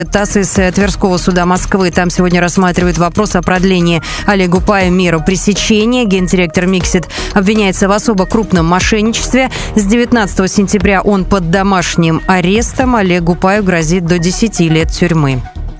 ТАСС из Тверского суда Москвы. Там сегодня рассматривают вопрос о продлении Олегу Паю меру пресечения. Гендиректор МИКСИТ обвиняется в особо крупном мошенничестве. С 19 сентября он под домашним арестом. Олегу Паю грозит до 10 лет тюрьмы.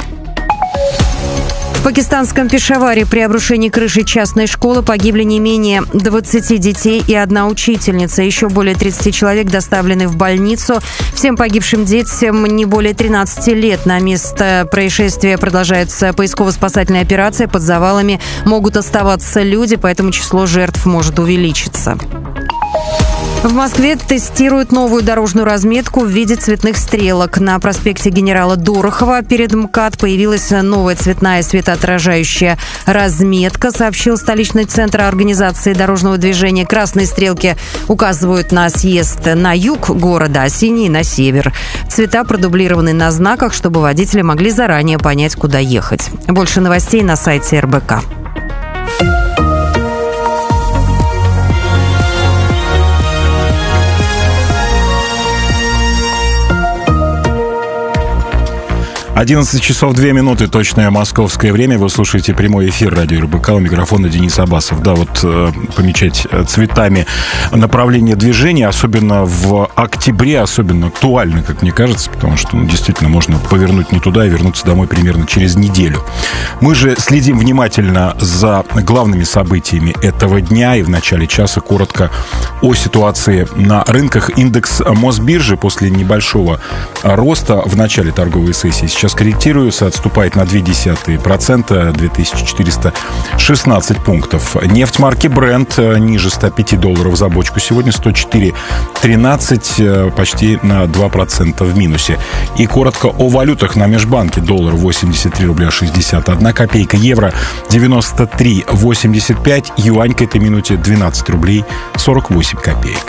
В пакистанском Пешаваре при обрушении крыши частной школы погибли не менее 20 детей и одна учительница. Еще более 30 человек доставлены в больницу. Всем погибшим детям не более 13 лет. На место происшествия продолжается поисково-спасательная операция. Под завалами могут оставаться люди, поэтому число жертв может увеличиться. В Москве тестируют новую дорожную разметку в виде цветных стрелок. На проспекте генерала Дорохова перед МКАД появилась новая цветная светоотражающая разметка, сообщил столичный центр организации дорожного движения. Красные стрелки указывают на съезд на юг города, а синие – на север. Цвета продублированы на знаках, чтобы водители могли заранее понять, куда ехать. Больше новостей на сайте РБК. 11 часов 2 минуты, точное московское время. Вы слушаете прямой эфир радио РБК. У микрофона Денис Абасов. Да, вот помечать цветами направление движения, особенно в октябре, особенно актуально, как мне кажется, потому что действительно можно повернуть не туда и вернуться домой примерно через неделю. Мы же следим внимательно за главными событиями этого дня, и в начале часа коротко о ситуации на рынках. Индекс Мосбиржи после небольшого роста в начале торговой сессии сейчас корректируется, отступает на 0,2%, 2416 пунктов. Нефть марки Brent ниже $105 за бочку. Сегодня 104.13, почти на 2% в минусе. И коротко о валютах на межбанке. Доллар 83 рубля 61 копейка, евро 93,85, юань к этой минуте 12 рублей 48 копеек.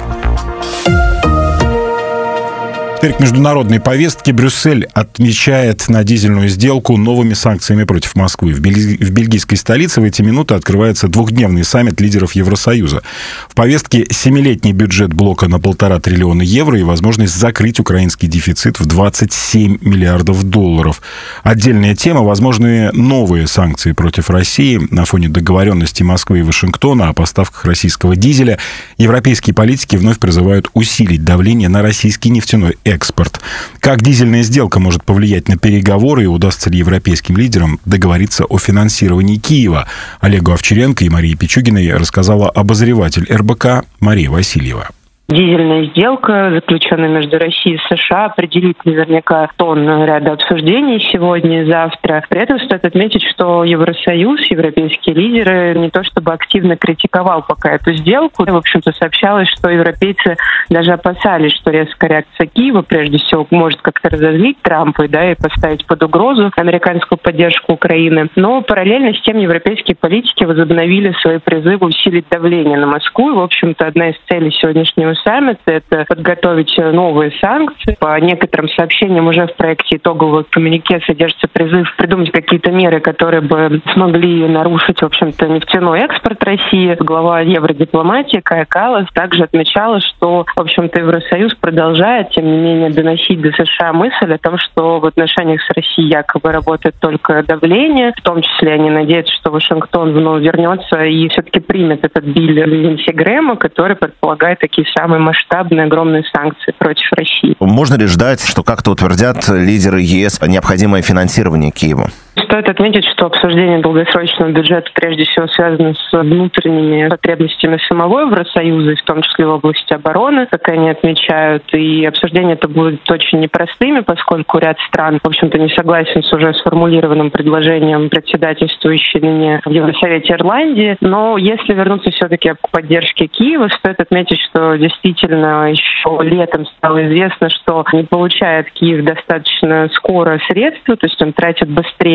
Теперь к международной повестке. Брюссель отмечает на дизельную сделку новыми санкциями против Москвы. В бельгийской столице в эти минуты открывается двухдневный саммит лидеров Евросоюза. В повестке 7-летний бюджет блока на 1,5 триллиона евро и возможность закрыть украинский дефицит в 27 миллиардов долларов. Отдельная тема – возможные новые санкции против России на фоне договоренности Москвы и Вашингтона о поставках российского дизеля. Европейские политики вновь призывают усилить давление на российский нефтяной экспорт. Как дизельная сделка может повлиять на переговоры и удастся ли европейским лидерам договориться о финансировании Киева? Олегу Овчаренко и Марии Пичугиной рассказала обозреватель РБК Мария Васильева. Дизельная сделка, заключенная между Россией и США, определит наверняка тон ряда обсуждений сегодня и завтра. При этом стоит отметить, что Евросоюз, европейские лидеры не то чтобы активно критиковал пока эту сделку. В общем-то, сообщалось, что европейцы даже опасались, что резкая реакция Киева, прежде всего, может как-то разозлить Трампа, и поставить под угрозу американскую поддержку Украины. Но параллельно с тем европейские политики возобновили свои призывы усилить давление на Москву. И, в общем-то, одна из целей сегодняшнего саммита – это подготовить новые санкции. По некоторым сообщениям уже в проекте итогового коммюнике содержится призыв придумать какие-то меры, которые бы смогли нарушить, в общем-то, нефтяной экспорт России. Глава евродипломатии Кая Каллас также отмечала, что, в общем-то, Евросоюз продолжает, тем не менее, доносить до США мысль о том, что в отношениях с Россией якобы работает только давление. В том числе они надеются, что Вашингтон вновь вернется и все-таки примет этот биль Линдси Грэма, который предполагает такие самые масштабные, огромные санкции против России. Можно ли ждать, что как-то утвердят лидеры ЕС необходимое финансирование Киеву? Стоит отметить, что обсуждение долгосрочного бюджета прежде всего связано с внутренними потребностями самого Евросоюза, в том числе в области обороны, как они отмечают. И обсуждение это будет очень непростыми, поскольку ряд стран, в общем-то, не согласен с уже сформулированным предложением председательствующей ныне в Евросовете Ирландии. Но если вернуться все-таки к поддержке Киева, стоит отметить, что действительно еще летом стало известно, что не получает Киев достаточно скоро средства, то есть он тратит быстрее,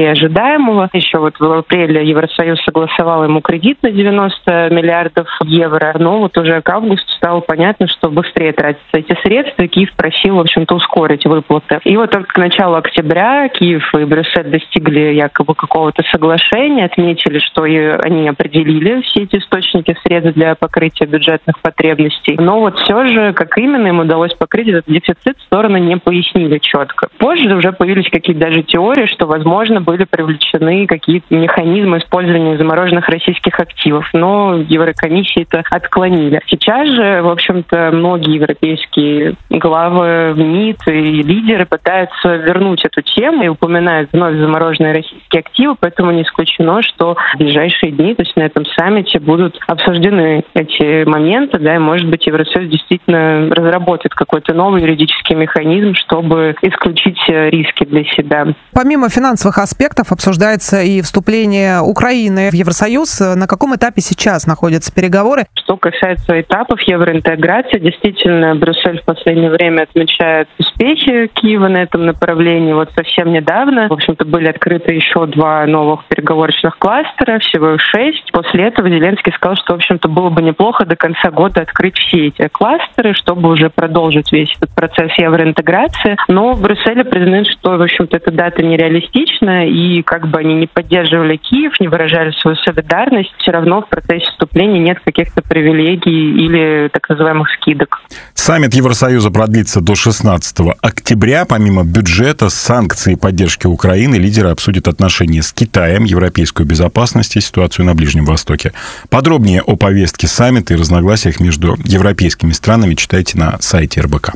скорее ожидаемого. Еще вот в апреле Евросоюз согласовал ему кредит на 90 миллиардов евро, но вот уже к августу стало понятно, что быстрее тратятся эти средства, и Киев просил, в общем-то, ускорить выплаты. И вот только к началу октября Киев и Брюссель достигли якобы какого-то соглашения, отметили, что они определили все эти источники средств для покрытия бюджетных потребностей. Но вот все же, как именно им удалось покрыть этот дефицит, стороны не пояснили четко. Позже уже появились какие-то даже теории, что, возможно, были привлечены какие-то механизмы использования замороженных российских активов, но Еврокомиссии это отклонили. Сейчас же, в общем-то, многие европейские главы МИД и лидеры пытаются вернуть эту тему и упоминают вновь замороженные российские активы, поэтому не исключено, что в ближайшие дни, то есть на этом саммите, будут обсуждены эти моменты, да, и, может быть, Евросоюз действительно разработает какой-то новый юридический механизм, чтобы исключить риски для себя. Помимо финансовых аспектов обсуждается и вступление Украины в Евросоюз. На каком этапе сейчас находятся переговоры? Что касается этапов евроинтеграции, действительно, Брюссель в последнее время отмечает успехи Киева на этом направлении. Вот совсем недавно, в общем-то, были открыты еще 2 новых переговорочных кластера, всего их 6. После этого Зеленский сказал, что, в общем-то, было бы неплохо до конца года открыть все эти кластеры, чтобы уже продолжить весь этот процесс евроинтеграции. Но в Брюсселе признают, что, в общем-то, эта дата нереалистична, и как бы они не поддерживали Киев, не выражали свою солидарность, все равно в процессе вступления нет каких-то привилегий или так называемых скидок. Саммит Евросоюза продлится до 16 октября. Помимо бюджета, санкций и поддержки Украины, лидеры обсудят отношения с Китаем, европейскую безопасность и ситуацию на Ближнем Востоке. Подробнее о повестке саммита и разногласиях между европейскими странами читайте на сайте РБК.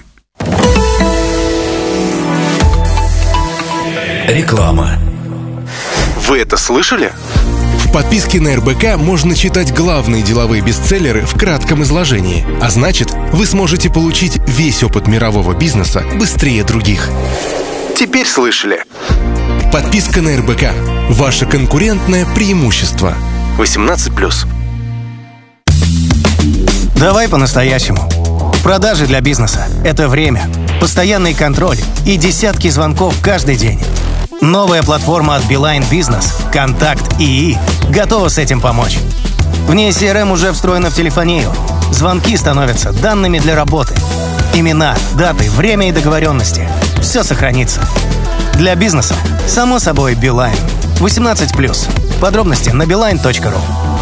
Реклама. Вы это слышали? В подписке на РБК можно читать главные деловые бестселлеры в кратком изложении. А значит, вы сможете получить весь опыт мирового бизнеса быстрее других. Теперь слышали? Подписка на РБК. Ваше конкурентное преимущество. 18+. Давай по-настоящему. Продажи для бизнеса – это время, постоянный контроль и десятки звонков каждый день. Новая платформа от Beeline Business «Контакт ИИ» готова с этим помочь. В ней CRM уже встроена в телефонию. Звонки становятся данными для работы. Имена, даты, время и договоренности – все сохранится. Для бизнеса, само собой, Beeline. 18+. Подробности на beeline.ru.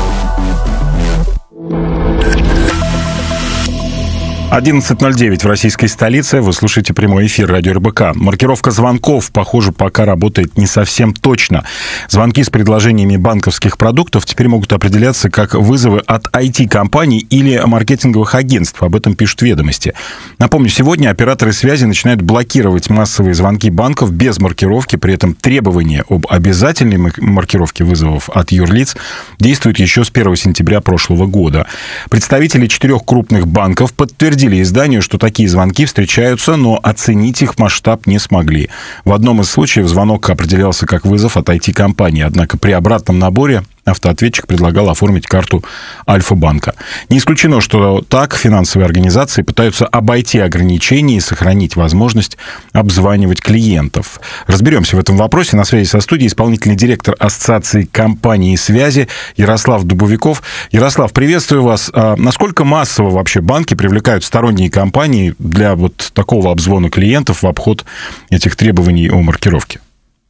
11:09 в российской столице. Вы слушаете прямой эфир радио РБК. Маркировка звонков, похоже, пока работает не совсем точно. Звонки с предложениями банковских продуктов теперь могут определяться как вызовы от IT-компаний или маркетинговых агентств. Об этом пишут «Ведомости». Напомню, сегодня операторы связи начинают блокировать массовые звонки банков без маркировки. При этом требование об обязательной маркировке вызовов от юрлиц действует еще с 1 сентября прошлого года. Представители 4 крупных банков подтвердили изданию, что такие звонки встречаются, но оценить их масштаб не смогли. В одном из случаев звонок определялся как вызов от IT-компании, однако при обратном наборе автоответчик предлагал оформить карту Альфа-банка. Не исключено, что так финансовые организации пытаются обойти ограничения и сохранить возможность обзванивать клиентов. Разберемся в этом вопросе. На связи со студией исполнительный директор Ассоциации компаний связи Ярослав Дубовиков. Ярослав, приветствую вас. Насколько массово вообще банки привлекают сторонние компании для вот такого обзвона клиентов в обход этих требований о маркировке?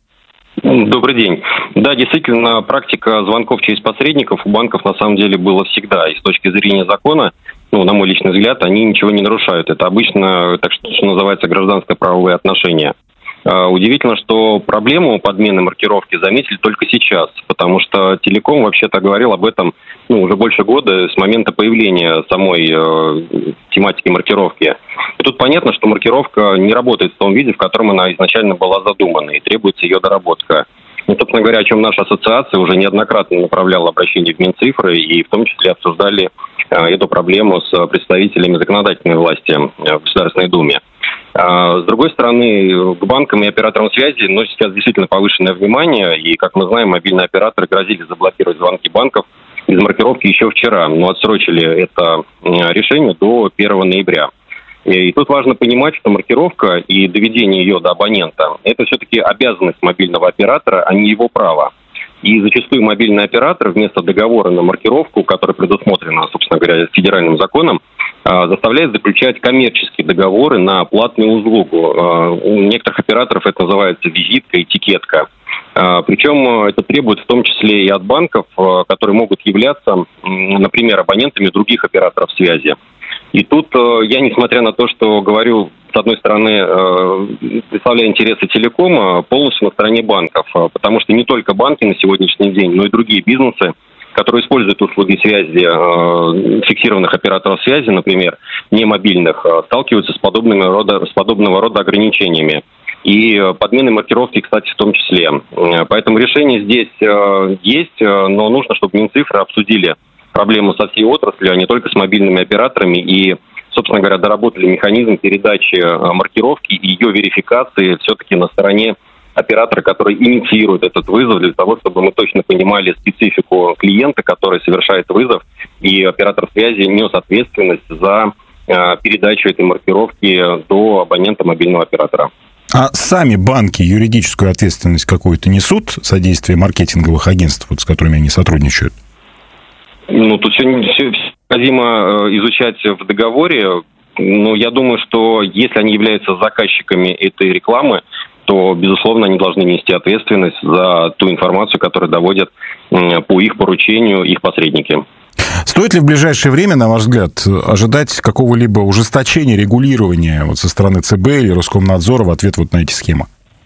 Добрый день. Да, действительно, практика звонков через посредников у банков на самом деле была всегда. И с точки зрения закона, на мой личный взгляд, они ничего не нарушают. Это обычно, так что называется, гражданско-правовые отношения. Удивительно, что проблему подмены маркировки заметили только сейчас, потому что Телеком вообще-то говорил об этом уже больше года с момента появления самой тематики маркировки. И тут понятно, что маркировка не работает в том виде, в котором она изначально была задумана, и требуется ее доработка. И, собственно говоря, о чем наша ассоциация уже неоднократно направляла обращение в Минцифры, и в том числе обсуждали эту проблему с представителями законодательной власти в Государственной Думе. С другой стороны, к банкам и операторам связи сейчас действительно повышенное внимание, и, как мы знаем, мобильные операторы грозили заблокировать звонки банков без маркировки еще вчера, но отсрочили это решение до 1 ноября. И тут важно понимать, что маркировка и доведение ее до абонента – это все-таки обязанность мобильного оператора, а не его право. И зачастую мобильный оператор вместо договора на маркировку, которая предусмотрена, собственно говоря, федеральным законом, заставляет заключать коммерческие договоры на платную услугу. У некоторых операторов это называется визитка, этикетка. Причем это требует в том числе и от банков, которые могут являться, например, абонентами других операторов связи. И тут я, несмотря на то, что говорю, с одной стороны, представляю интересы телекома, полностью на стороне банков, потому что не только банки на сегодняшний день, но и другие бизнесы, которые используют услуги связи фиксированных операторов связи, например, не мобильных, сталкиваются с подобного рода ограничениями. И подмены маркировки, кстати, в том числе. Поэтому решение здесь есть, но нужно, чтобы Минцифры обсудили проблему со всей отраслью, а не только с мобильными операторами, и, собственно говоря, доработали механизм передачи маркировки и ее верификации все-таки на стороне оператора, который инициирует этот вызов, для того, чтобы мы точно понимали специфику клиента, который совершает вызов, и оператор связи нес ответственность за передачу этой маркировки до абонента мобильного оператора. А сами банки юридическую ответственность какую-то несут за действие маркетинговых агентств, вот, с которыми они сотрудничают? Тут все необходимо изучать в договоре. Но я думаю, что если они являются заказчиками этой рекламы, то, безусловно, они должны нести ответственность за ту информацию, которую доводят по их поручению их посредники. Стоит ли в ближайшее время, на ваш взгляд, ожидать какого-либо ужесточения регулирования со стороны ЦБ или Роскомнадзора в ответ на эти схемы?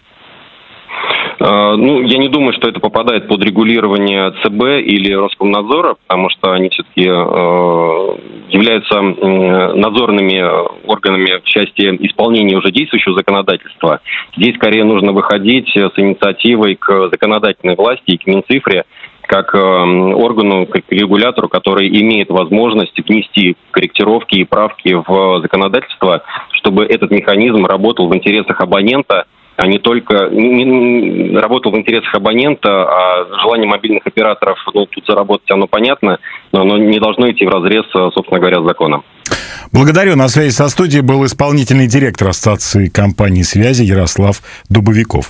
Я не думаю, что это попадает под регулирование ЦБ или Роскомнадзора, потому что они все-таки являются надзорными органами в части исполнения уже действующего законодательства. Здесь скорее нужно выходить с инициативой к законодательной власти и к Минцифре, как органу, как регулятору, который имеет возможность внести корректировки и правки в законодательство, чтобы этот механизм работал в интересах абонента, а не только работал в интересах абонента, а желание мобильных операторов тут заработать, оно понятно, но оно не должно идти вразрез, собственно говоря, с законом. Благодарю. На связи со студией был исполнительный директор Ассоциации компаний связи Ярослав Дубовиков.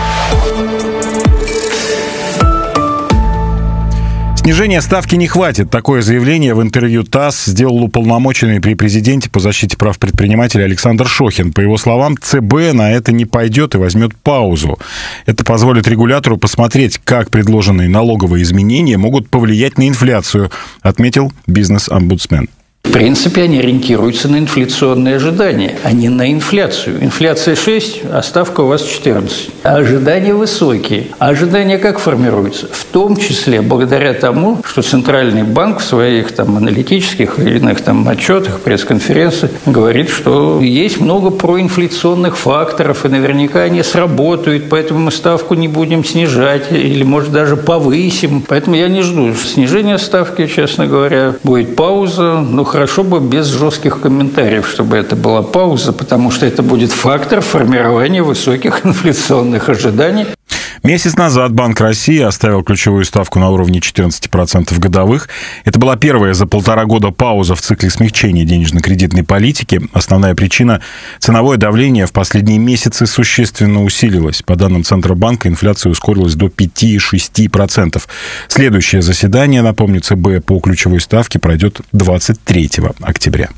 Снижения ставки не хватит. Такое заявление в интервью ТАСС сделал уполномоченный при президенте по защите прав предпринимателей Александр Шохин. По его словам, ЦБ на это не пойдет и возьмет паузу. Это позволит регулятору посмотреть, как предложенные налоговые изменения могут повлиять на инфляцию, отметил бизнес-омбудсмен. В принципе, они ориентируются на инфляционные ожидания, а не на инфляцию. Инфляция 6, а ставка у вас 14. А ожидания высокие. А ожидания как формируются? В том числе благодаря тому, что Центральный банк в своих аналитических или иных отчетах, пресс-конференциях говорит, что есть много проинфляционных факторов, и наверняка они сработают, поэтому мы ставку не будем снижать или, может, даже повысим. Поэтому я не жду снижения ставки, честно говоря. Будет пауза, хорошо бы без жестких комментариев, чтобы это была пауза, потому что это будет фактор формирования высоких инфляционных ожиданий. Месяц назад Банк России оставил ключевую ставку на уровне 14% годовых. Это была первая за 1,5 года пауза в цикле смягчения денежно-кредитной политики. Основная причина – ценовое давление в последние месяцы существенно усилилось. По данным Центробанка, инфляция ускорилась до 5,6%. Следующее заседание, напомню, ЦБ по ключевой ставке пройдет 23 октября.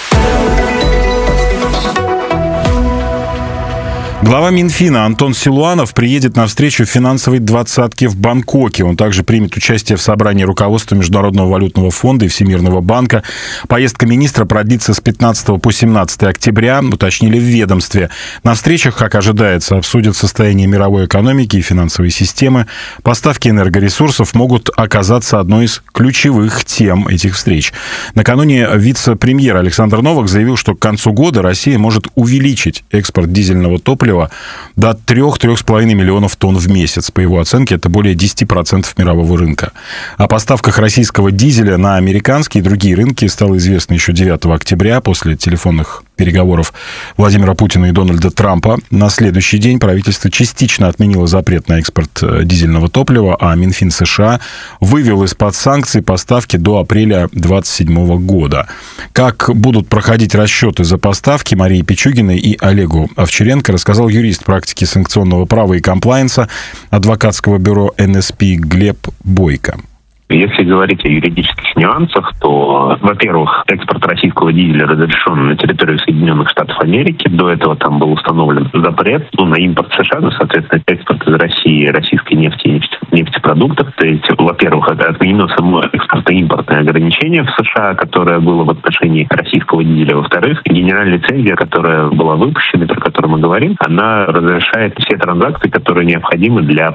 Глава Минфина Антон Силуанов приедет на встречу финансовой двадцатки в Бангкоке. Он также примет участие в собрании руководства Международного валютного фонда и Всемирного банка. Поездка министра продлится с 15 по 17 октября, уточнили в ведомстве. На встречах, как ожидается, обсудят состояние мировой экономики и финансовой системы. Поставки энергоресурсов могут оказаться одной из ключевых тем этих встреч. Накануне вице-премьер Александр Новак заявил, что к концу года Россия может увеличить экспорт дизельного топлива до 3-3,5 миллионов тонн в месяц. По его оценке, это более 10% мирового рынка. О поставках российского дизеля на американские и другие рынки стало известно еще 9 октября после телефонных переговоров Владимира Путина и Дональда Трампа. На следующий день правительство частично отменило запрет на экспорт дизельного топлива, а Минфин США вывел из-под санкций поставки до апреля 2027 года. Как будут проходить расчеты за поставки, Марии Пичугиной и Олегу Овчаренко рассказал юрист практики санкционного права и комплаенса адвокатского бюро НСП Глеб Бойко. Если говорить о юридических нюансах, то, во-первых, экспорт российского дизеля разрешен на территории Соединенных Штатов Америки. До этого там был установлен запрет на импорт США, соответственно, экспорт из России российской нефти и нефтепродуктов. То есть, во-первых, отменено само экспортно-импортное ограничение в США, которое было в отношении российского дизеля. Во-вторых, генеральная лицензия, которая была выпущена, про которую мы говорим, она разрешает все транзакции, которые необходимы для